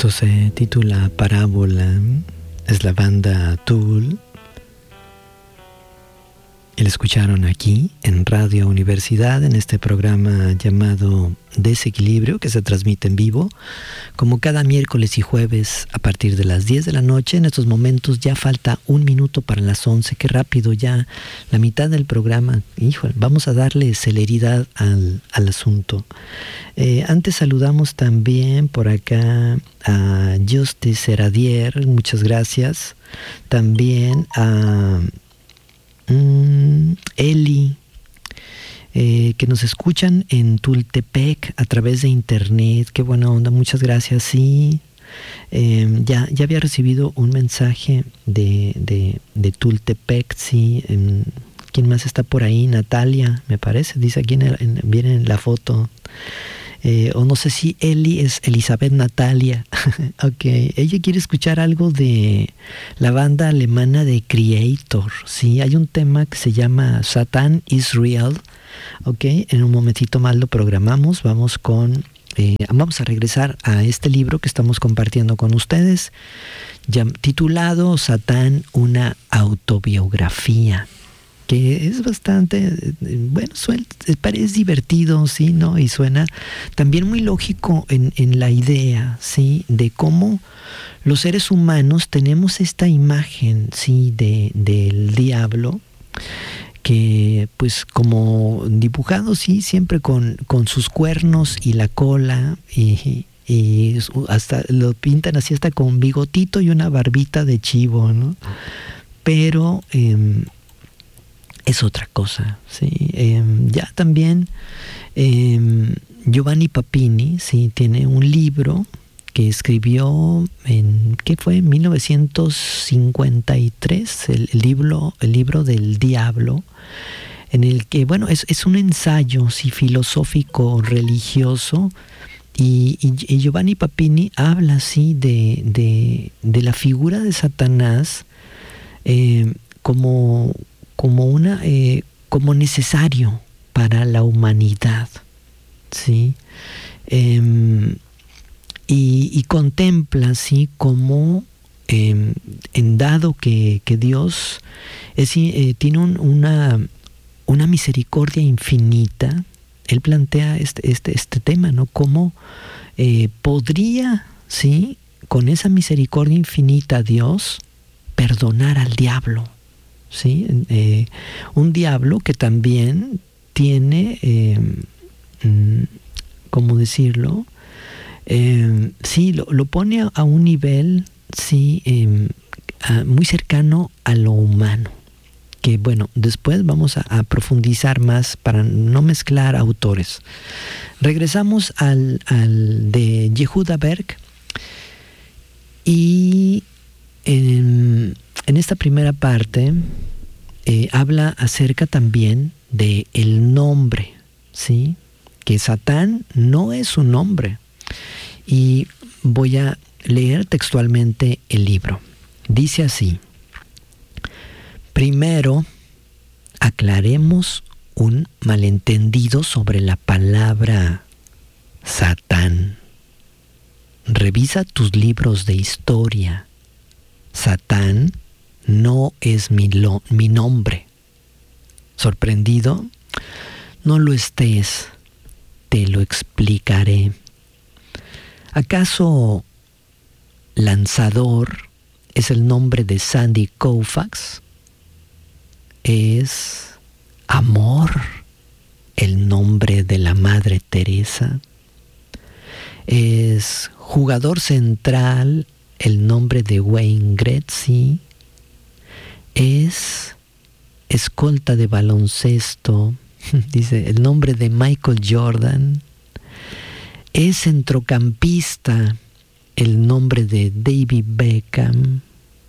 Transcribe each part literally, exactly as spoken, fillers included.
Esto se titula Parábola, es la banda Tool. Y la escucharon aquí en Radio Universidad, en este programa llamado Desequilibrio, que se transmite en vivo, como cada miércoles y jueves a partir de las diez de la noche. En estos momentos ya falta un minuto para las once, qué rápido ya, la mitad del programa. Híjole, vamos a darle celeridad al, al asunto. Eh, antes saludamos también por acá a Justice Heradier, muchas gracias. También a Mm, Eli, eh, que nos escuchan en Tultepec a través de internet. Qué buena onda, muchas gracias. Sí, eh, ya, ya había recibido un mensaje de, de, de Tultepec. Sí, eh, ¿quién más está por ahí? Natalia, me parece, dice aquí en, el, en viene en la foto. Eh, o no sé si Eli es Elizabeth Natalia. Ok, ella quiere escuchar algo de la banda alemana de Creator. Sí, hay un tema que se llama Satan is Real. Ok, en un momentito más lo programamos. Vamos con, eh, vamos a regresar a este libro que estamos compartiendo con ustedes, ya, titulado Satán, una autobiografía. Que es bastante, bueno, suena, es divertido, ¿sí? ¿No? Y suena también muy lógico en, en la idea, ¿sí? De cómo los seres humanos tenemos esta imagen, ¿sí? De, del diablo, que pues como dibujado, sí, siempre con, con sus cuernos y la cola, y, y hasta lo pintan así hasta con bigotito y una barbita de chivo, ¿no? Pero Eh, es otra cosa, ¿sí? Eh, ya también eh, Giovanni Papini, ¿sí? Tiene un libro que escribió en, ¿qué fue? En mil novecientos cincuenta y tres, el, el, libro, el libro del diablo, en el que, bueno, es, es un ensayo, sí, filosófico, religioso, y, y, y Giovanni Papini habla, sí, de, de, de la figura de Satanás eh, como... como una eh, como necesario para la humanidad, ¿sí? Eh, y, y contempla, ¿sí? Como eh, en dado que, que Dios es, eh, tiene un, una, una misericordia infinita, él plantea este, este, este tema, ¿no? Cómo eh, podría, ¿sí? Con esa misericordia infinita Dios perdonar al diablo. ¿Sí? Eh, un diablo que también tiene, eh, ¿cómo decirlo? Eh, sí, lo, lo pone a un nivel, sí, eh, a, muy cercano a lo humano. Que bueno, después vamos a, a profundizar más para no mezclar autores. Regresamos al, al de Yehuda Berg y en En esta primera parte eh, habla acerca también de el nombre, ¿sí? Que Satán no es un nombre. Y voy a leer textualmente el libro. Dice así: primero, aclaremos un malentendido sobre la palabra Satán. Revisa tus libros de historia. Satán no es mi, lo, mi nombre. ¿Sorprendido? No lo estés. Te lo explicaré. ¿Acaso Lanzador es el nombre de Sandy Koufax? ¿Es Amor el nombre de la Madre Teresa? ¿Es Jugador Central el nombre de Wayne Gretzky? ¿Es escolta de baloncesto, dice, el nombre de Michael Jordan? ¿Es centrocampista el nombre de David Beckham?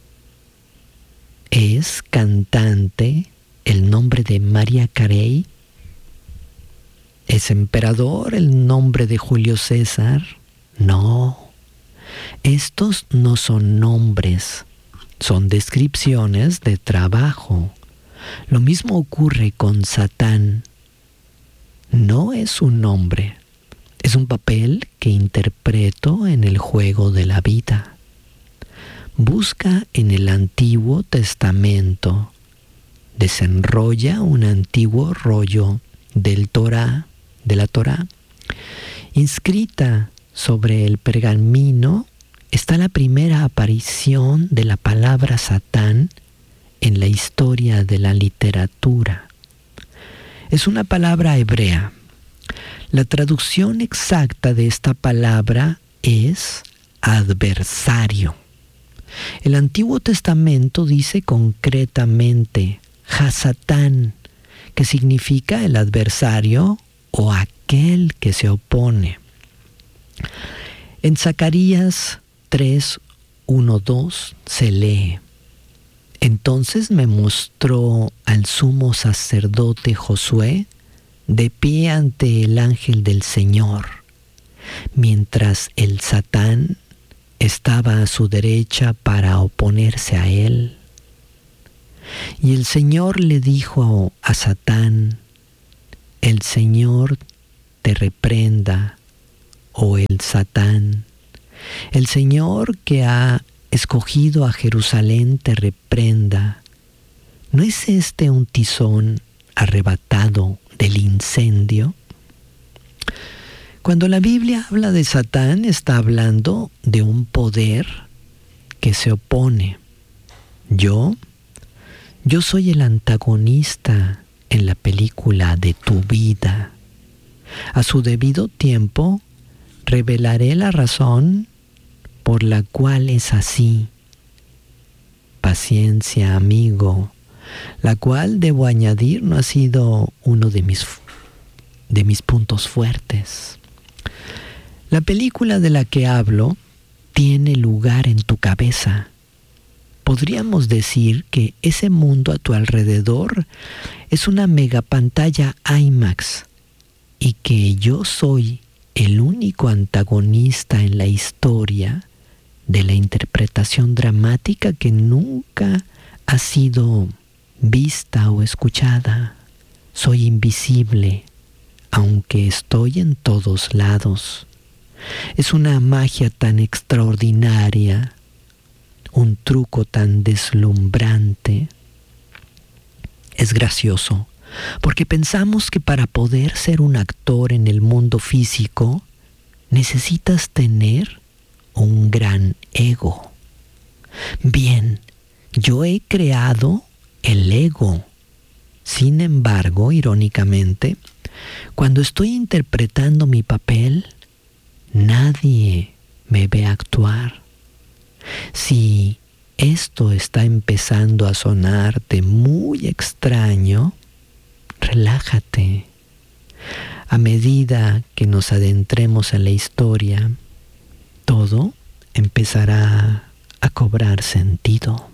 ¿Es cantante el nombre de Mariah Carey? ¿Es emperador el nombre de Julio César? No. Estos no son nombres, son descripciones de trabajo. Lo mismo ocurre con Satán. No es un nombre, Es un papel que interpreto en el juego de la vida. Busca en el Antiguo Testamento, desenrolla un antiguo rollo del Torá, de la Torá. Inscrita sobre el pergamino está la primera aparición de la palabra Satán en la historia de la literatura. Es una palabra hebrea. La traducción exacta de esta palabra es adversario. El Antiguo Testamento dice concretamente Hasatán, que significa el adversario o aquel que se opone. En Zacarías tres, uno, dos se lee: Entonces me mostró al sumo sacerdote Josué de pie ante el ángel del Señor, mientras el Satán estaba a su derecha para oponerse a él. Y el Señor le dijo a Satán: el Señor te reprenda, oh el Satán. El Señor que ha escogido a Jerusalén te reprenda. ¿No es este un tizón arrebatado del incendio? Cuando la Biblia habla de Satán, está hablando de un poder que se opone. Yo, yo soy el antagonista en la película de tu vida. A su debido tiempo, revelaré la razón por la cual es así. Paciencia, amigo, la cual, debo añadir, no ha sido uno de mis, de mis puntos fuertes. La película de la que hablo tiene lugar en tu cabeza. Podríamos decir que ese mundo a tu alrededor es una megapantalla IMAX y que yo soy el único antagonista en la historia de la interpretación dramática que nunca ha sido vista o escuchada. Soy invisible, aunque estoy en todos lados. Es una magia tan extraordinaria, un truco tan deslumbrante. Es gracioso, porque pensamos que para poder ser un actor en el mundo físico, necesitas tener un gran ego. Bien, yo he creado el ego. Sin embargo, irónicamente, cuando estoy interpretando mi papel, nadie me ve actuar. Si esto está empezando a sonarte muy extraño, relájate. A medida que nos adentremos en la historia, todo empezará a cobrar sentido.